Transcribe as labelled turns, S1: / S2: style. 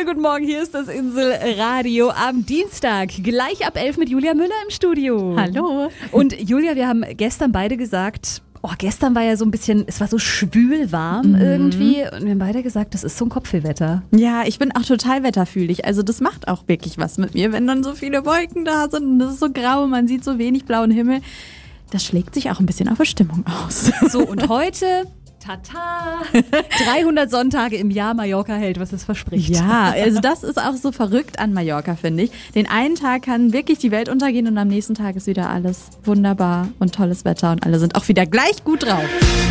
S1: Wunderschönen guten Morgen, hier ist das Inselradio am Dienstag. Gleich ab 11 mit Julia Müller im Studio.
S2: Hallo.
S1: Und Julia, wir haben gestern beide gesagt, gestern war ja so ein bisschen, es war so schwül warm irgendwie. Und wir haben beide gesagt, das ist so ein Kopfwehwetter.
S2: Ja, ich bin auch total wetterfühlig. Also das macht auch wirklich was mit mir, wenn dann so viele Wolken da sind und es ist so grau, man sieht so wenig blauen Himmel. Das schlägt sich auch ein bisschen auf die Stimmung aus.
S1: So, und heute... Tata! 300 Sonntage im Jahr Mallorca hält, was es verspricht.
S2: Ja, also das ist auch so verrückt an Mallorca, finde ich. Den einen Tag kann wirklich die Welt untergehen und am nächsten Tag ist wieder alles wunderbar und tolles Wetter und alle sind auch wieder gleich gut drauf.